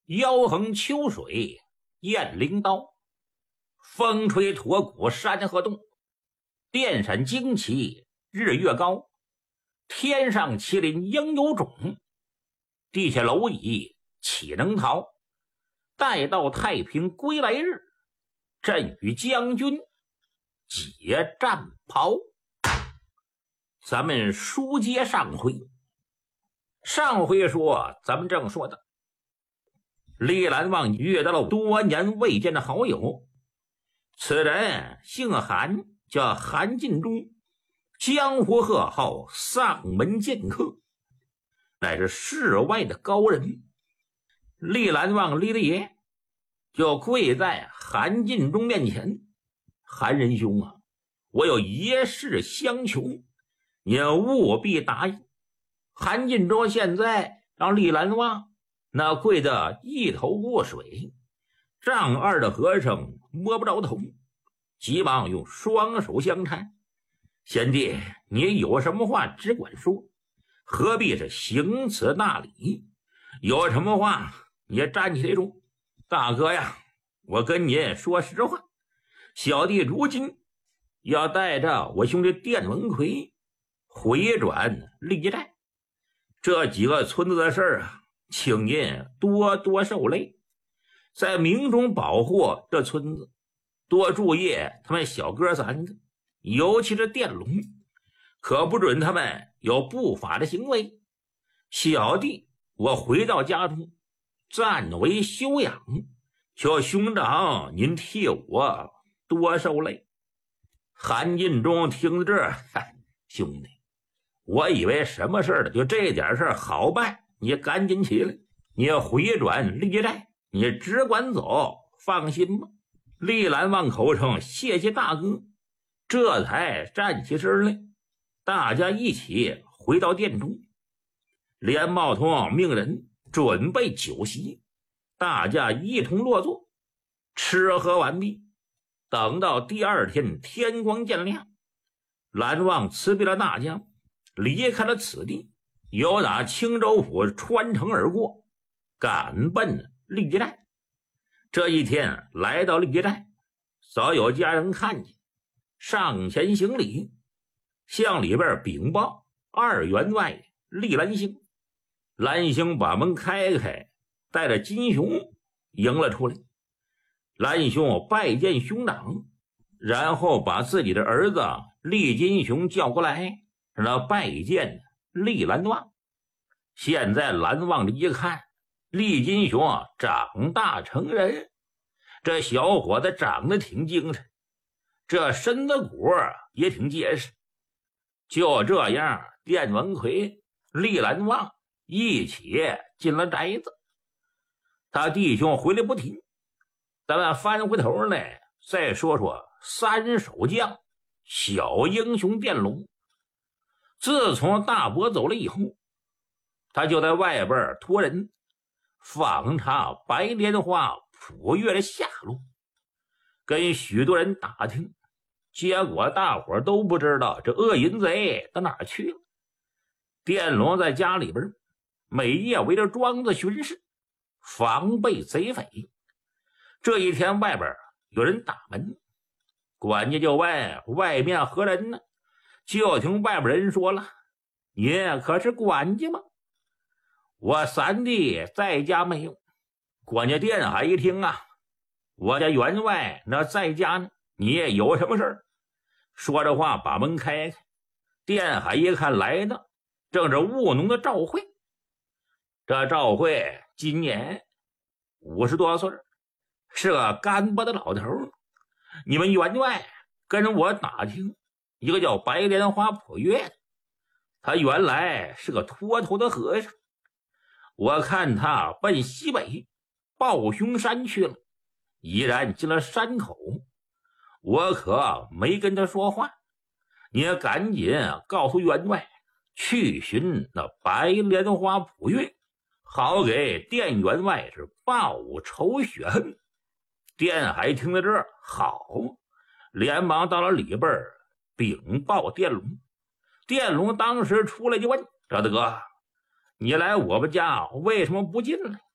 腰横秋水雁翎刀，风吹驼骨山河动，电闪惊旗日月高。天上麒麟应有种，地下蝼蚁岂能逃？待到太平归来日，朕与将军解战袍。咱们书接上回，说咱们正说的李兰旺遇到了多年未见的好友，此人姓韩，叫韩进忠，江湖贺号上门剑客，乃是世外的高人。李兰旺李大爷就跪在韩进忠面前，韩仁兄啊，我有一事相求，您务必答应。韩进忠现在让李兰旺那跪得一头雾水，丈二的和尚摸不着头，急忙用双手相搀。贤弟，你有什么话只管说，何必是行此大礼？有什么话你站起来说。大哥呀，我跟您说实话，小弟如今要带着我兄弟电文奎回转历寨，这几个村子的事儿啊，请您多多受累，在明中保护这村子，多注意他们小哥三个，尤其是电龙，可不准他们有不法的行为。小弟我回到家中暂为休养，求兄长您替我多受累。韩进忠听到这儿，兄弟，我以为什么事儿就这点事儿好办，你赶紧起来，你回转历寨，你只管走，放心吧。李兰旺口称谢谢大哥，这才站起身来，大家一起回到殿中。连茂通命人准备酒席，大家一同落座，吃喝完毕。等到第二天天光渐亮，兰旺辞别了大家，离开了此地，由打青州府穿城而过，赶奔历寨。这一天来到历寨，早有家人看见，上前行礼，向里边禀报二员外厉兰星。兰星把门开开，带着金雄迎了出来。兰兄拜见兄长，然后把自己的儿子厉金雄叫过来，让他拜见厉兰旺。现在兰旺一看，厉金雄长大成人，这小伙子长得挺精神，这身子骨也挺结实。就这样，电文奎、厉兰旺一起进了宅子。他弟兄回来不提，咱们翻回头来再说说三手将小英雄电龙。自从大伯走了以后，他就在外边托人访查白莲花普月的下落，跟许多人打听，结果大伙都不知道这恶淫贼到哪儿去了。电龙在家里边每夜围着庄子巡视，防备贼匪。这一天外边有人打门，管家就问外面何人呢？就听外边人说了，你可是管家吗？我三弟在家没有。管家店海一听啊，我家员外那在家呢，你有什么事儿？说着话把门开开，店海一看来的正是务农的赵慧。这赵慧今年50多岁，是个干巴的老头。你们员外跟我打听一个叫白莲花普月的，他原来是个秃头的和尚，我看他奔西北抱熊山去了，已然进了山口，我可没跟他说话。你赶紧告诉员外去寻那白莲花普月，好给店员外是报仇雪恨。店海听到这儿，好，连忙到了里边禀报电龙。电龙当时出来就问：赵大哥，你来我们家为什么不进来？